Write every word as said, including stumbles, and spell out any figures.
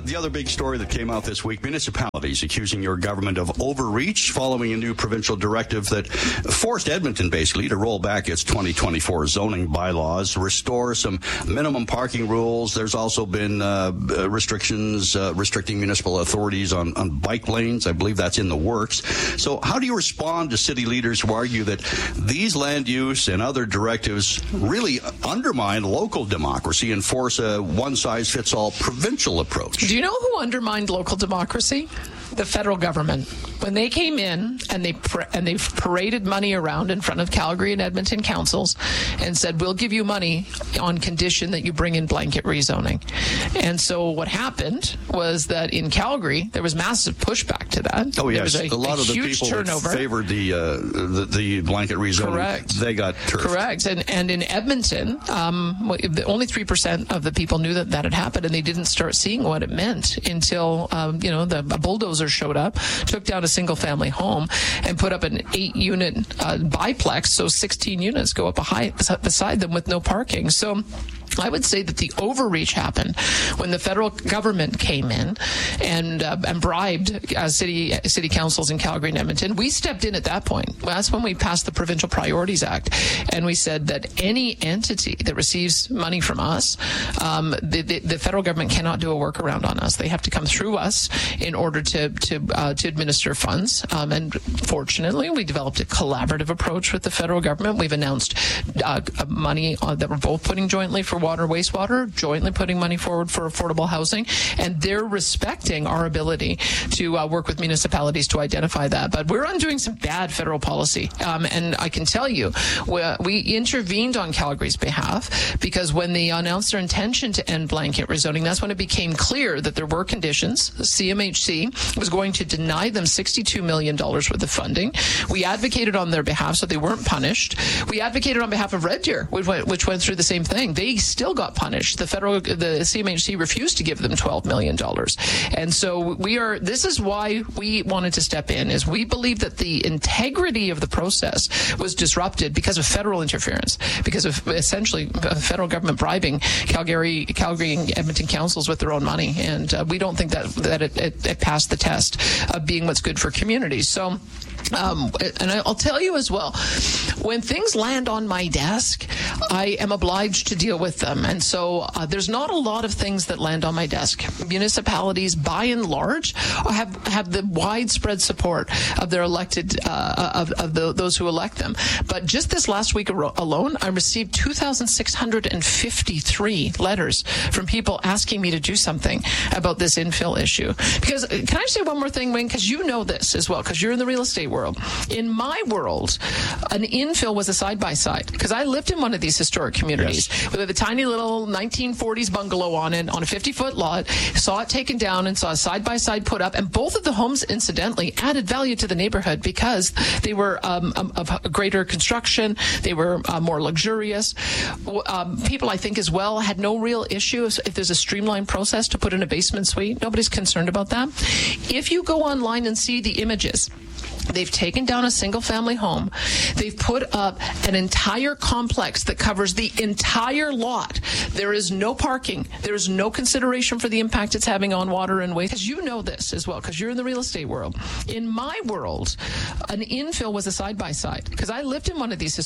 the other big story that came out this week, municipalities accusing your government of overreach following a new provincial directive that forced Edmonton basically to roll back its twenty twenty-four zoning bylaws, restore some minimum parking rules. There's also been uh, restrictions uh, restricting municipal authorities on, on bike lanes. I believe that's in the works. So how do you respond to city leaders who argue that these land use and other directives really undermine local democracy and force a one-size-fits-all provincial approach? Do you know who undermined local democracy? The federal government. When they came in and they par- and they paraded money around in front of Calgary and Edmonton councils and said, we'll give you money on condition that you bring in blanket rezoning. And so what happened was that in Calgary, there was massive pushback to that. Oh, yes. There was a, a lot a of the huge people turnover. that favored the, uh, the, the blanket rezoning, Correct. they got turfed. Correct. And, and in Edmonton, um, only three percent of the people knew that that had happened, and they didn't start seeing what it meant until, um, you know, the a bulldozer showed up, took down a single-family home, and put up an eight-unit uh, biplex, so sixteen units go up a high, beside them with no parking. So I would say that the overreach happened when the federal government came in and uh, and bribed uh, city city councils in Calgary and Edmonton. We stepped in at that point. Well, that's when we passed the Provincial Priorities Act, and we said that any entity that receives money from us, um, the, the, the federal government cannot do a workaround on us. They have to come through us in order to to uh, to administer funds. Um, and fortunately, we developed a collaborative approach with the federal government. We've announced uh, money uh, that we're both putting jointly for water, wastewater, jointly putting money forward for affordable housing, and they're respecting our ability to uh, work with municipalities to identify that. But we're undoing some bad federal policy, um, and I can tell you, we, we intervened on Calgary's behalf because when they announced their intention to end blanket rezoning, that's when it became clear that there were conditions. C M H C was going to deny them sixty-two million dollars worth of funding. We advocated on their behalf so they weren't punished. We advocated on behalf of Red Deer, which went, which went through the same thing. They still got punished. The federal, the C M H C refused to give them twelve million dollars. And so we are, this is why we wanted to step in, is we believe that the integrity of the process was disrupted because of federal interference, because of essentially the federal government bribing Calgary, Calgary and Edmonton councils with their own money. And uh, we don't think that, that it, it, it passed the test of being what's good for communities. So, Um, and I'll tell you as well, when things land on my desk, I am obliged to deal with them. And so uh, there's not a lot of things that land on my desk. Municipalities, by and large, have have the widespread support of their elected, uh, of, of the, those who elect them. But just this last week alone, I received two thousand six hundred fifty-three letters from people asking me to do something about this infill issue. Because, can I say one more thing, Wayne? Because you know this as well, because you're in the real estate world. In my world, an infill was a side-by-side, because I lived in one of these historic communities yes. with a tiny little nineteen forties bungalow on it, on a fifty-foot lot, saw it taken down and saw a side-by-side put up, and both of the homes, incidentally, added value to the neighborhood because they were um, of greater construction, they were uh, more luxurious. Um, people, I think, as well, had no real issue if there's a streamlined process to put in a basement suite. Nobody's concerned about that. If you go online and see the images, they've taken down a single-family home. They've put up an entire complex that covers the entire lot. There is no parking. There is no consideration for the impact it's having on water and waste. Because you know this as well, because you're in the real estate world. In my world, an infill was a side-by-side, because I lived in one of these